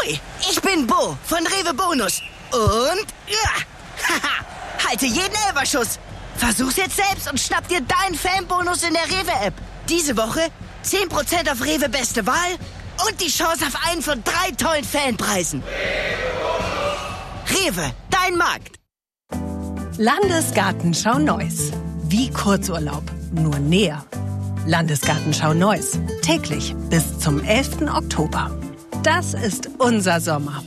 Hi, ich bin Bo von Rewe Bonus. Und halte jeden Elferschuss. Versuch's jetzt selbst und schnapp dir deinen Fanbonus in der Rewe-App. Diese Woche 10% auf Rewe Beste Wahl und die Chance auf einen von 3 tollen Fanpreisen. Rewe, dein Markt. Landesgartenschau Neuss. Wie Kurzurlaub, nur näher. Landesgartenschau Neuss. Täglich bis zum 11. Oktober. Das ist unser Sommer.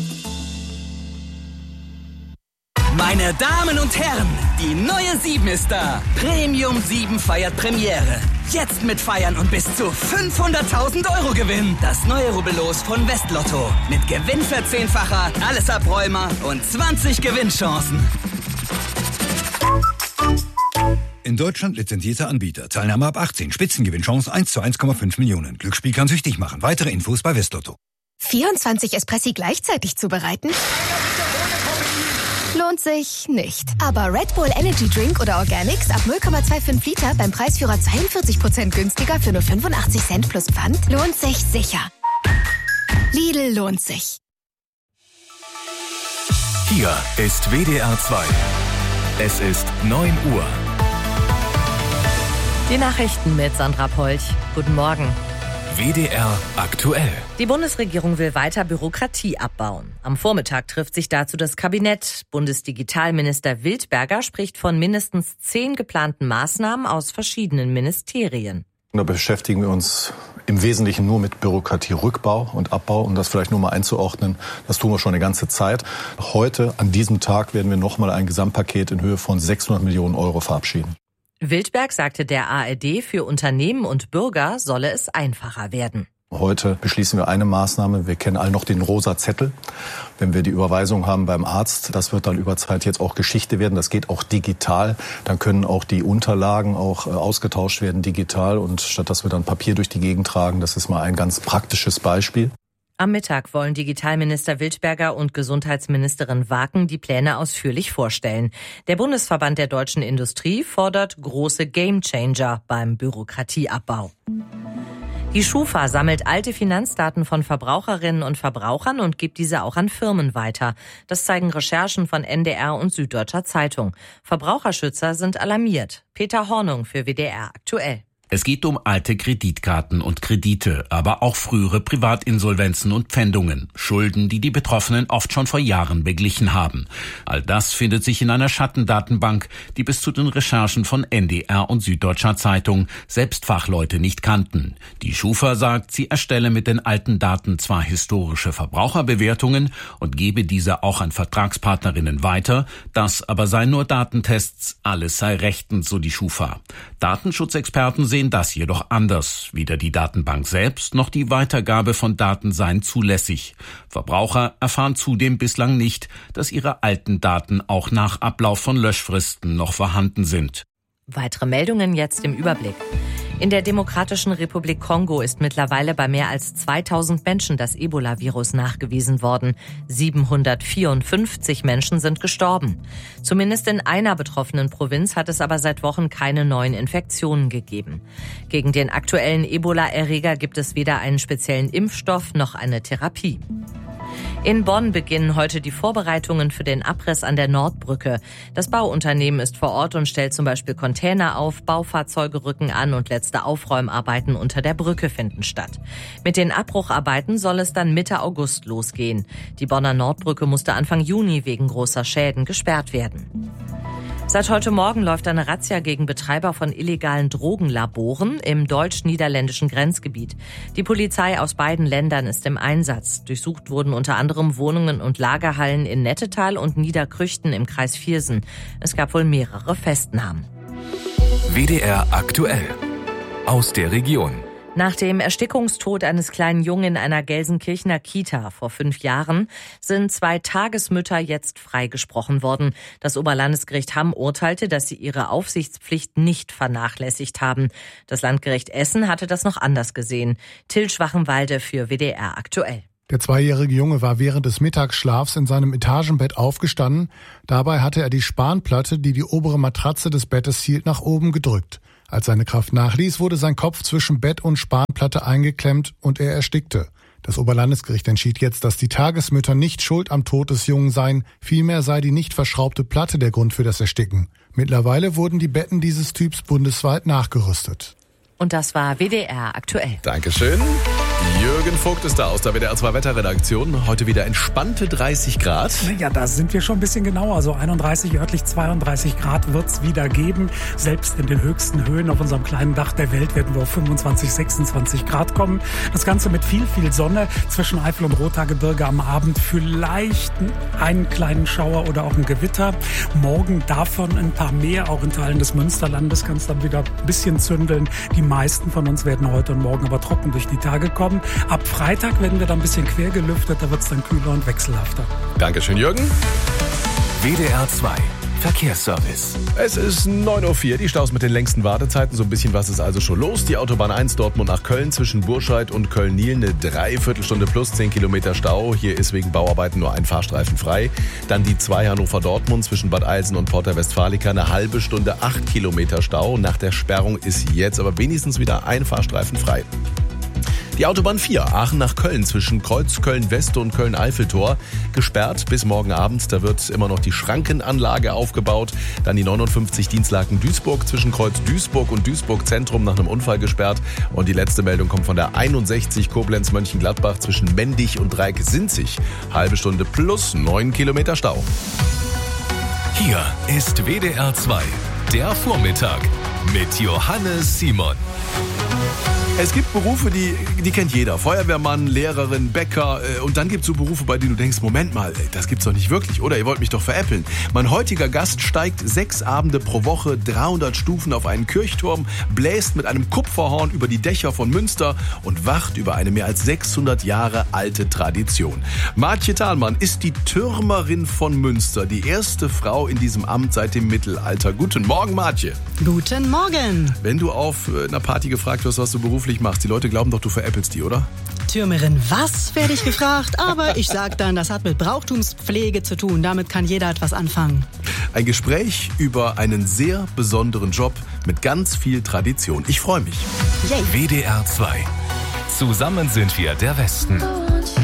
Meine Damen und Herren, die neue 7 ist da. Premium 7 feiert Premiere. Jetzt mit Feiern und bis zu 500.000 € Gewinn. Das neue Rubbellos von Westlotto. Mit Gewinnverzehnfacher, alles Abräumer und 20 Gewinnchancen. In Deutschland lizenzierter Anbieter. Teilnahme ab 18. Spitzengewinnchance 1 zu 1,5 Millionen. Glücksspiel kann süchtig machen. Weitere Infos bei Westlotto. 24 Espressi gleichzeitig zubereiten? Lohnt sich nicht. Aber Red Bull Energy Drink oder Organics ab 0,25 Liter beim Preisführer 42% günstiger für nur 85 Cent plus Pfand lohnt sich sicher. Lidl lohnt sich. Hier ist WDR 2. Es ist 9 Uhr. Die Nachrichten mit Sandra Polch. Guten Morgen. WDR aktuell. Die Bundesregierung will weiter Bürokratie abbauen. Am Vormittag trifft sich dazu das Kabinett. Bundesdigitalminister Wildberger spricht von mindestens 10 geplanten Maßnahmen aus verschiedenen Ministerien. Da beschäftigen wir uns im Wesentlichen nur mit Bürokratierückbau und Abbau, um das vielleicht nur mal einzuordnen. Das tun wir schon eine ganze Zeit. Heute, an diesem Tag, werden wir nochmal ein Gesamtpaket in Höhe von 600 Millionen € verabschieden. Wildberg sagte der ARD, für Unternehmen und Bürger solle es einfacher werden. Heute beschließen wir eine Maßnahme. Wir kennen alle noch den rosa Zettel. Wenn wir die Überweisung haben beim Arzt, das wird dann über Zeit jetzt auch Geschichte werden. Das geht auch digital. Dann können auch die Unterlagen auch ausgetauscht werden digital. Und statt dass wir dann Papier durch die Gegend tragen, das ist mal ein ganz praktisches Beispiel. Am Mittag wollen Digitalminister Wildberger und Gesundheitsministerin Waken die Pläne ausführlich vorstellen. Der Bundesverband der deutschen Industrie fordert große Gamechanger beim Bürokratieabbau. Die Schufa sammelt alte Finanzdaten von Verbraucherinnen und Verbrauchern und gibt diese auch an Firmen weiter. Das zeigen Recherchen von NDR und Süddeutscher Zeitung. Verbraucherschützer sind alarmiert. Peter Hornung für WDR aktuell. Es geht um alte Kreditkarten und Kredite, aber auch frühere Privatinsolvenzen und Pfändungen, Schulden, die die Betroffenen oft schon vor Jahren beglichen haben. All das findet sich in einer Schattendatenbank, die bis zu den Recherchen von NDR und Süddeutscher Zeitung selbst Fachleute nicht kannten. Die Schufa sagt, sie erstelle mit den alten Daten zwar historische Verbraucherbewertungen und gebe diese auch an Vertragspartnerinnen weiter, das aber seien nur Datentests, alles sei rechtens, so die Schufa. Datenschutzexperten sehen das jedoch anders. Weder die Datenbank selbst noch die Weitergabe von Daten seien zulässig. Verbraucher erfahren zudem bislang nicht, dass ihre alten Daten auch nach Ablauf von Löschfristen noch vorhanden sind. Weitere Meldungen jetzt im Überblick. In der Demokratischen Republik Kongo ist mittlerweile bei mehr als 2000 Menschen das Ebola-Virus nachgewiesen worden. 754 Menschen sind gestorben. Zumindest in einer betroffenen Provinz hat es aber seit Wochen keine neuen Infektionen gegeben. Gegen den aktuellen Ebola-Erreger gibt es weder einen speziellen Impfstoff noch eine Therapie. In Bonn beginnen heute die Vorbereitungen für den Abriss an der Nordbrücke. Das Bauunternehmen ist vor Ort und stellt zum Beispiel Container auf, Baufahrzeuge rücken an und letzte Aufräumarbeiten unter der Brücke finden statt. Mit den Abbrucharbeiten soll es dann Mitte August losgehen. Die Bonner Nordbrücke musste Anfang Juni wegen großer Schäden gesperrt werden. Seit heute Morgen läuft eine Razzia gegen Betreiber von illegalen Drogenlaboren im deutsch-niederländischen Grenzgebiet. Die Polizei aus beiden Ländern ist im Einsatz. Durchsucht wurden unter anderem Wohnungen und Lagerhallen in Nettetal und Niederkrüchten im Kreis Viersen. Es gab wohl mehrere Festnahmen. WDR aktuell. Aus der Region. Nach dem Erstickungstod eines kleinen Jungen in einer Gelsenkirchener Kita vor 5 Jahren sind 2 Tagesmütter jetzt freigesprochen worden. Das Oberlandesgericht Hamm urteilte, dass sie ihre Aufsichtspflicht nicht vernachlässigt haben. Das Landgericht Essen hatte das noch anders gesehen. Till Schwachenwalde für WDR aktuell. Der 2-jährige Junge war während des Mittagsschlafs in seinem Etagenbett aufgestanden. Dabei hatte er die Spanplatte, die die obere Matratze des Bettes hielt, nach oben gedrückt. Als seine Kraft nachließ, wurde sein Kopf zwischen Bett und Spanplatte eingeklemmt und er erstickte. Das Oberlandesgericht entschied jetzt, dass die Tagesmütter nicht schuld am Tod des Jungen seien, vielmehr sei die nicht verschraubte Platte der Grund für das Ersticken. Mittlerweile wurden die Betten dieses Typs bundesweit nachgerüstet. Und das war WDR aktuell. Dankeschön. Jürgen Vogt ist da aus der WDR 2 Wetterredaktion. Heute wieder entspannte 30 Grad. Ja, da sind wir schon ein bisschen genauer. Also 31, örtlich 32 Grad wird's wieder geben. Selbst in den höchsten Höhen auf unserem kleinen Dach der Welt werden wir auf 25, 26 Grad kommen. Das Ganze mit viel Sonne zwischen Eifel und Rothaargebirge am Abend. Vielleicht einen kleinen Schauer oder auch ein Gewitter. Morgen davon ein paar mehr, auch in Teilen des Münsterlandes kann es dann wieder ein bisschen zündeln. Die meisten von uns werden heute und morgen aber trocken durch die Tage kommen. Ab Freitag werden wir dann ein bisschen quer gelüftet, da wird es dann kühler und wechselhafter. Dankeschön, Jürgen. WDR 2 Verkehrsservice. Es ist 9:04 Uhr, die Staus mit den längsten Wartezeiten. So ein bisschen was ist also schon los. Die Autobahn 1 Dortmund nach Köln zwischen Burscheid und Köln-Niel eine Dreiviertelstunde plus 10 Kilometer Stau. Hier ist wegen Bauarbeiten nur ein Fahrstreifen frei. Dann die 2 Hannover-Dortmund zwischen Bad Eilsen und Porta Westfalica eine halbe Stunde 8 Kilometer Stau. Nach der Sperrung ist jetzt aber wenigstens wieder ein Fahrstreifen frei. Die Autobahn 4, Aachen nach Köln zwischen Kreuz Köln-West und Köln-Eiffeltor gesperrt bis morgen Abend. Da wird immer noch die Schrankenanlage aufgebaut. Dann die 59 Dienstlaken-Duisburg zwischen Kreuz Duisburg und Duisburg-Zentrum nach einem Unfall gesperrt. Und die letzte Meldung kommt von der 61 Koblenz-Mönchengladbach zwischen Mendig und Dreieck-Sinzig. Halbe Stunde plus 9 Kilometer Stau. Hier ist WDR 2, der Vormittag mit Johannes Simon. Es gibt Berufe, die kennt jeder. Feuerwehrmann, Lehrerin, Bäcker. Und dann gibt es so Berufe, bei denen du denkst, Moment mal, das gibt's doch nicht wirklich, oder? Ihr wollt mich doch veräppeln. Mein heutiger Gast steigt 6 Abende pro Woche 300 Stufen auf einen Kirchturm, bläst mit einem Kupferhorn über die Dächer von Münster und wacht über eine mehr als 600 Jahre alte Tradition. Martje Thalmann ist die Türmerin von Münster, die erste Frau in diesem Amt seit dem Mittelalter. Guten Morgen, Martje. Guten Morgen. Wenn du auf einer Party gefragt wirst, was du beruflich machst, die Leute glauben doch, du veräppelst die, oder? Türmerin, was, werde ich gefragt. Aber ich sag dann, das hat mit Brauchtumspflege zu tun. Damit kann jeder etwas anfangen. Ein Gespräch über einen sehr besonderen Job mit ganz viel Tradition. Ich freue mich. Yay. WDR 2. Zusammen sind wir der Westen.